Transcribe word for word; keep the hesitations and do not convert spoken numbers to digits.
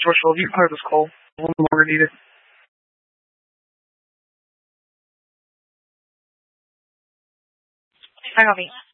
Georgeville, you can clear this call. No longer needed. Hi, Bobby.